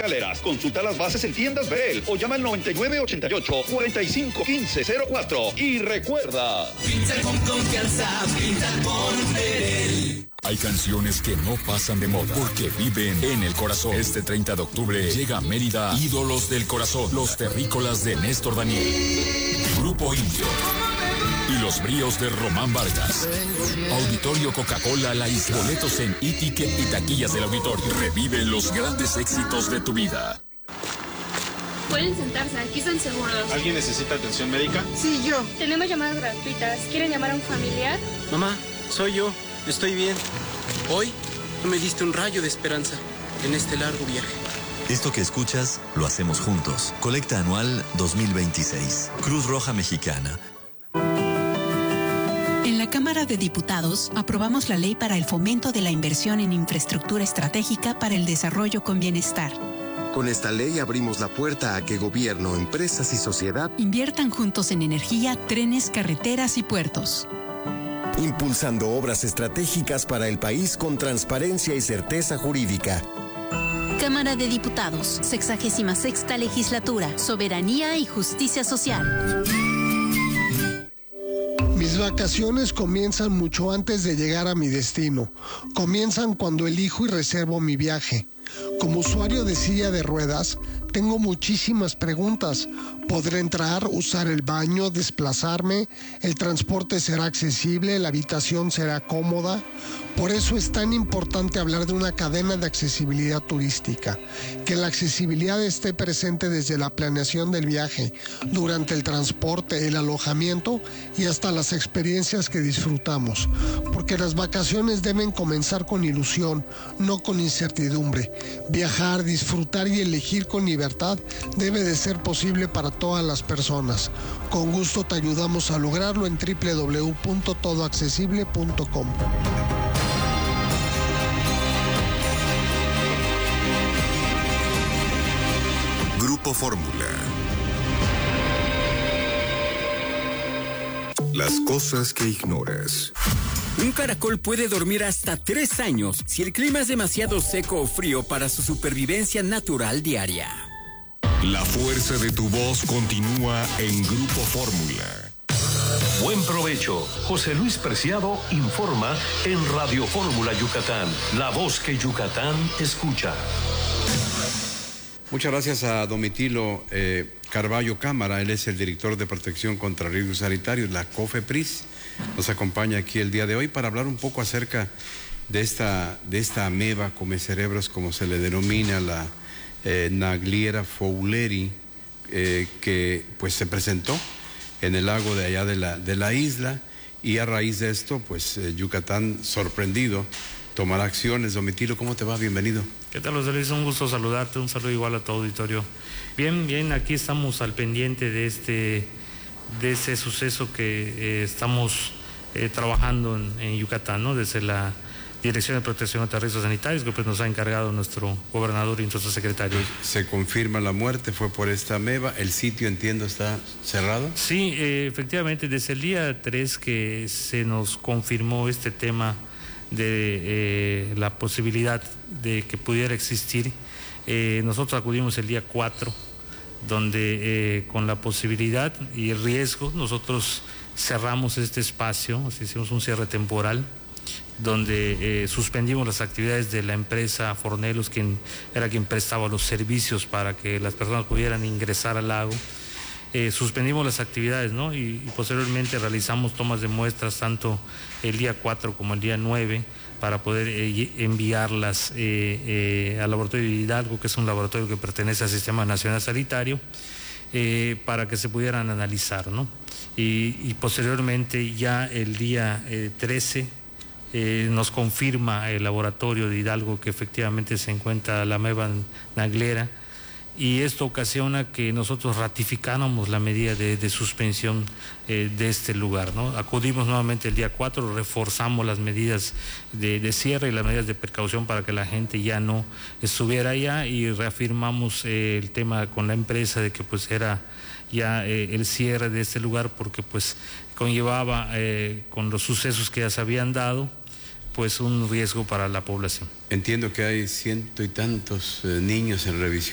escaleras. Consulta las bases en tiendas Bell o llama al 9988-451504. Y recuerda, pinta con confianza, pinta con Verel. Hay canciones que no pasan de moda porque viven en el corazón. Este 30 de octubre llega a Mérida Ídolos del Corazón, los terrícolas de Néstor Daniel, Grupo Indio y los bríos de Román Vargas. Auditorio Coca-Cola La Isla. Boletos en e-ticket y taquillas del auditorio. Revive los grandes éxitos de tu vida. Pueden sentarse, aquí están seguros. ¿Alguien necesita atención médica? Sí, yo. Tenemos llamadas gratuitas. ¿Quieren llamar a un familiar? Mamá, soy yo. Estoy bien. Hoy me diste un rayo de esperanza en este largo viaje. Esto que escuchas, lo hacemos juntos. Colecta anual 2026. Cruz Roja Mexicana. En la Cámara de Diputados aprobamos la ley para el fomento de la inversión en infraestructura estratégica para el desarrollo con bienestar. Con esta ley abrimos la puerta a que gobierno, empresas y sociedad inviertan juntos en energía, trenes, carreteras y puertos. Impulsando obras estratégicas para el país con transparencia y certeza jurídica. Cámara de Diputados, 66ª Legislatura, Soberanía y Justicia Social. Mis vacaciones comienzan mucho antes de llegar a mi destino. Comienzan cuando elijo y reservo mi viaje. Como usuario de silla de ruedas, tengo muchísimas preguntas. ¿Podré entrar, usar el baño, desplazarme? ¿El transporte será accesible? ¿La habitación será cómoda? Por eso es tan importante hablar de una cadena de accesibilidad turística. Que la accesibilidad esté presente desde la planeación del viaje, durante el transporte, el alojamiento y hasta las experiencias que disfrutamos. Porque las vacaciones deben comenzar con ilusión, no con incertidumbre. Viajar, disfrutar y elegir con libertad debe de ser posible para todas las personas. Con gusto te ayudamos a lograrlo en www.todoaccesible.com. Grupo Fórmula. Las cosas que ignoras. Un caracol puede dormir hasta 3 años si el clima es demasiado seco o frío para su supervivencia natural diaria. La fuerza de tu voz continúa en Grupo Fórmula. Buen provecho. José Luis Preciado informa en Radio Fórmula Yucatán, la voz que Yucatán escucha. Muchas gracias a Domitilo Carballo Cámara, él es el director de Protección contra Riesgos Sanitarios, la COFEPRIS. Nos acompaña aquí el día de hoy para hablar un poco acerca de esta ameba come cerebros, como se le denomina, la Nagliera fowleri, que pues se presentó en el lago de allá de la isla, y a raíz de esto, pues Yucatán, sorprendido, tomará acciones. Domitilo, ¿cómo te va? Bienvenido. ¿Qué tal, José Luis? Un gusto saludarte, un saludo igual a tu auditorio. Bien, aquí estamos al pendiente de ese suceso que estamos trabajando en Yucatán, ¿no? Desde la Dirección de Protección contra Riesgos Sanitarios, que pues nos ha encargado nuestro gobernador y nuestro secretario. Se confirma la muerte, fue por esta ameba. El sitio, entiendo, está cerrado. Sí, efectivamente, desde el día 3 que se nos confirmó este tema de la posibilidad de que pudiera existir, nosotros acudimos el día 4, donde con la posibilidad y el riesgo nosotros cerramos este espacio, hicimos un cierre temporal, donde suspendimos las actividades de la empresa Fornelos, quien prestaba los servicios para que las personas pudieran ingresar al lago. Suspendimos las actividades, ¿no? Y posteriormente realizamos tomas de muestras tanto el día 4 como el día 9 para poder enviarlas al laboratorio de Hidalgo, que es un laboratorio que pertenece al Sistema Nacional Sanitario, para que se pudieran analizar, ¿no? Y posteriormente ya el día 13 nos confirma el laboratorio de Hidalgo que efectivamente se encuentra la ameba nagliera, y esto ocasiona que nosotros ratificáramos la medida de suspensión de este lugar, ¿no? Acudimos nuevamente el día 4, reforzamos las medidas de cierre y las medidas de precaución para que la gente ya no estuviera allá, y reafirmamos el tema con la empresa de que pues era ya el cierre de este lugar, porque pues conllevaba con los sucesos que ya se habían dado pues un riesgo para la población. Entiendo que hay 100 y tantos niños en revisión.